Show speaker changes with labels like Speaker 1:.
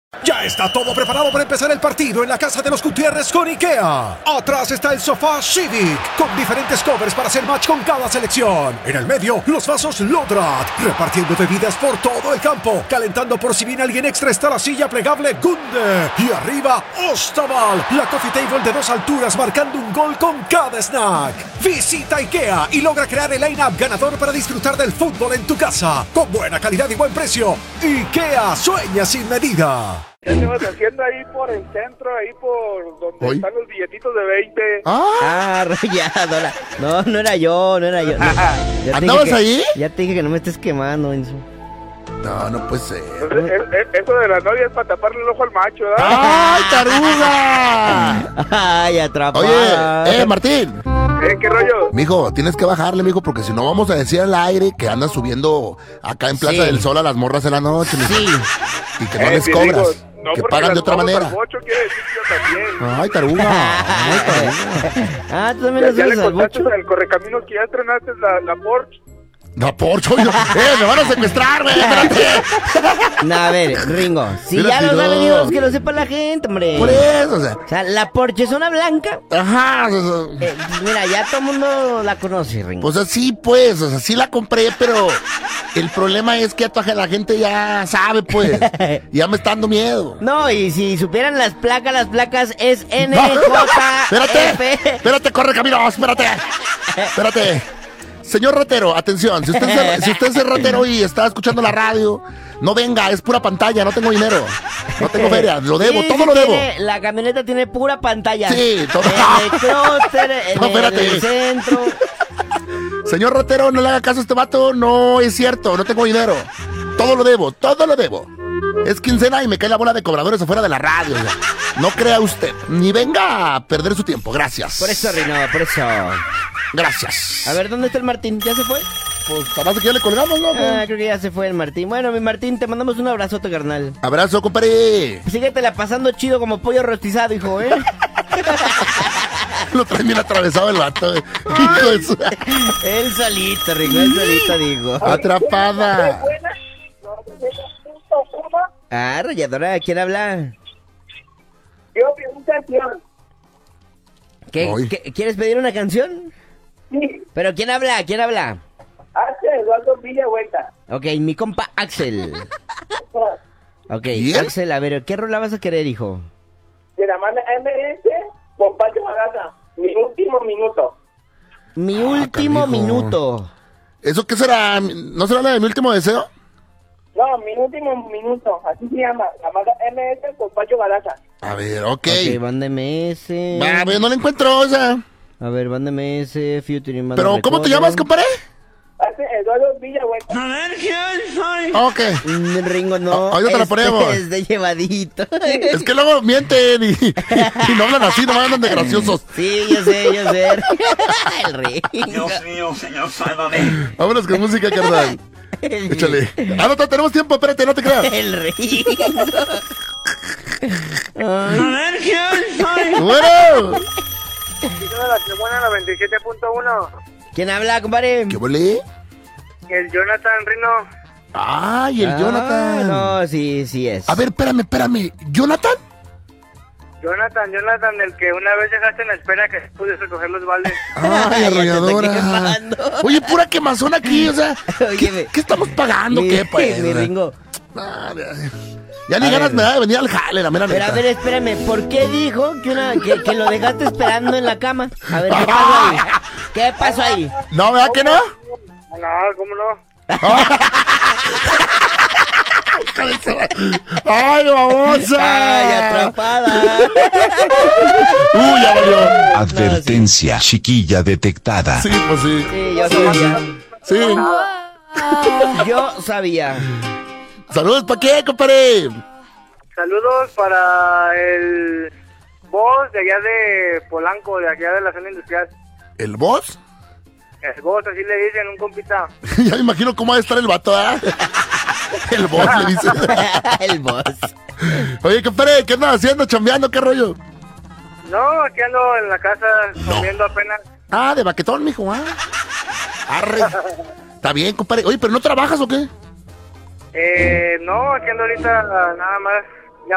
Speaker 1: Ya está todo preparado para empezar el partido en la casa de los Gutiérrez con IKEA. Atrás está el sofá Civic, con diferentes covers para hacer match con cada selección. En el medio, los vasos Lodrat, repartiendo bebidas por todo el campo. Calentando por si viene alguien extra está la silla plegable Gunde. Y arriba, Ostaval, la coffee table de 2 alturas marcando un gol con cada snack. Visita IKEA y logra crear el line-up ganador para disfrutar del fútbol en tu casa. Con buena calidad y buen precio. IKEA sueña sin medida.
Speaker 2: ¿Qué estabas haciendo ahí por el centro, ahí por donde están los billetitos de 20?
Speaker 3: Rayado. No era yo.
Speaker 4: ¿Andabas ahí?
Speaker 3: Ya te dije que no me estés quemando, Enzo.
Speaker 4: No puede ser.
Speaker 2: Eso de la novia es para taparle el ojo al macho, ¿verdad?
Speaker 4: ¡Ay, taruga!
Speaker 3: ¡Ay, atrapada!
Speaker 4: Oye, Martín.
Speaker 2: ¿Qué rollo?
Speaker 4: Mijo, tienes que bajarle, mijo, porque si no vamos a decir al aire que andas subiendo acá en Plaza del Sol a las morras en la noche, mijo.
Speaker 3: Sí.
Speaker 4: Y que no les cobras,
Speaker 2: no,
Speaker 4: que pagan de otra manera.
Speaker 2: Bocho, quiere decir que yo también.
Speaker 4: Ay, taruga.
Speaker 3: Tú también lo
Speaker 2: Ya le
Speaker 3: sabes al
Speaker 2: contaste
Speaker 3: bocho.
Speaker 2: al correcaminos que ya estrenaste la Porsche.
Speaker 4: No, Porcho, me van a secuestrar, güey, espérate.
Speaker 3: No, a ver, Ringo, si
Speaker 4: Mira,
Speaker 3: ya los
Speaker 4: no.
Speaker 3: ha venido, que lo sepa la gente, hombre.
Speaker 4: Por eso, o sea.
Speaker 3: O sea, la porchezona blanca,
Speaker 4: Ajá,
Speaker 3: mira, ya todo el mundo la conoce, Ringo.
Speaker 4: pues así, pues, o sea, sí la compré, pero el problema es que la gente ya sabe, pues. Ya me está dando miedo.
Speaker 3: No, y si supieran las placas es
Speaker 4: Espérate, corre, Camilo, espérate. Señor ratero, atención, si usted es ratero y está escuchando la radio, no venga, es pura pantalla, no tengo dinero, no tengo feria, lo debo, todo lo debo.
Speaker 3: La camioneta tiene pura pantalla.
Speaker 4: Sí, todo.
Speaker 3: En el clúster, en el centro.
Speaker 4: Señor ratero, no le haga caso a este vato, no es cierto, no tengo dinero. Todo lo debo. Es quincena y me cae la bola de cobradores afuera de la radio. O sea, no crea usted, ni venga a perder su tiempo, gracias.
Speaker 3: Por eso, Rino, por eso.
Speaker 4: Gracias.
Speaker 3: A ver, ¿dónde está el Martín? ¿Ya se fue?
Speaker 4: Pues parece que ya le colgamos, ¿no?
Speaker 3: Creo que ya se fue el Martín. Bueno, mi Martín, te mandamos un abrazote, carnal.
Speaker 4: Abrazo, compadre.
Speaker 3: Síguetela pasando chido como pollo rostizado, hijo, ¿eh?
Speaker 4: Lo trae bien atravesado el vato, hijo de su...
Speaker 3: Él solito, Ringo, él solito, digo.
Speaker 4: Atrapada.
Speaker 3: Rayadora, ¿quién habla?
Speaker 2: Yo pido una canción.
Speaker 3: ¿Qué? ¿Quieres pedir una canción?
Speaker 2: Sí.
Speaker 3: ¿Pero quién habla?
Speaker 2: Eduardo Villavuelta.
Speaker 3: Ok, mi compa Axel. Ok,
Speaker 4: ¿Bien?
Speaker 3: Axel, a ver, ¿qué rola vas a querer, hijo?
Speaker 2: De la mano MS con Pancho Magaza. Mi último minuto.
Speaker 3: Mi último
Speaker 4: canijo.
Speaker 3: minuto.
Speaker 4: ¿Eso qué será? ¿No será la de mi último deseo?
Speaker 2: No, mi último minuto. Así se llama. La mano MS con Pancho Magaza.
Speaker 4: A ver, ok.
Speaker 3: Ok, banda MS.
Speaker 4: A ver, no la encuentro, o sea.
Speaker 3: A ver, banda MS, Featuring Banda
Speaker 4: Pero, ¿cómo te
Speaker 3: Recodo.
Speaker 4: llamas, compadre?
Speaker 2: Eduardo Villavuelta.
Speaker 4: Ok.
Speaker 3: Ringo, no.
Speaker 4: Ahorita te la ponemos.
Speaker 3: Es de llevadito.
Speaker 4: Es que luego mienten y no hablan así, no andan de graciosos.
Speaker 3: Sí, yo sé. El Ringo.
Speaker 5: Dios mío, señor, sálvame.
Speaker 4: Vámonos con música, carnal. Échale. No, tenemos tiempo, espérate, no te creas.
Speaker 3: El Ringo. Ay.
Speaker 4: Bueno.
Speaker 2: La que buena, la 27.1.
Speaker 3: ¿Quién habla, compadre?
Speaker 4: ¿Qué volé?
Speaker 2: El Jonathan Rino.
Speaker 4: Ay, el Jonathan.
Speaker 3: No, sí es.
Speaker 4: A ver, espérame. ¿Jonathan?
Speaker 2: Jonathan, el que una vez dejaste en la espera que pude recoger los baldes.
Speaker 4: Ay,
Speaker 3: Ya te
Speaker 4: arrolladora.
Speaker 3: estoy quemando.
Speaker 4: Oye, pura quemazón aquí, o sea.
Speaker 3: Oye,
Speaker 4: ¿Qué estamos pagando?
Speaker 3: mi-
Speaker 4: ¿Qué, pues?
Speaker 3: mi Ringo.
Speaker 4: Ya ni
Speaker 3: A
Speaker 4: ganas
Speaker 3: ver.
Speaker 4: me da de venir al jale, la mera
Speaker 3: Pero a
Speaker 4: neta.
Speaker 3: ver, espérame, ¿por qué dijo que lo dejaste esperando en la cama? A ver, ¿qué pasó ahí? ¿Qué pasó ahí?
Speaker 4: No, ¿verdad que no?
Speaker 2: No, ¿cómo no?
Speaker 4: ¡Ay, babosa!
Speaker 3: ¡Ay, atrapada!
Speaker 4: Ya valió.
Speaker 6: Advertencia, chiquilla detectada.
Speaker 4: Sí, pues sí.
Speaker 3: Sí, yo sabía.
Speaker 4: Sí.
Speaker 3: Yo sabía.
Speaker 4: Saludos, ¿para qué, compadre?
Speaker 2: Saludos para el boss de allá de Polanco, de allá de la zona industrial.
Speaker 4: ¿El boss?
Speaker 2: El boss, así le dicen, un compita.
Speaker 4: Ya me imagino cómo va a estar el vato, ¿ah? El boss le dice.
Speaker 3: El boss.
Speaker 4: Oye, compadre, ¿qué andas haciendo? ¿Chambeando? ¿Qué rollo?
Speaker 2: No, aquí ando en la casa comiendo apenas.
Speaker 4: Ah, de baquetón, mijo, ah. Arre. Está bien, compadre. Oye, ¿pero no trabajas o qué?
Speaker 2: No, aquí ando ahorita nada más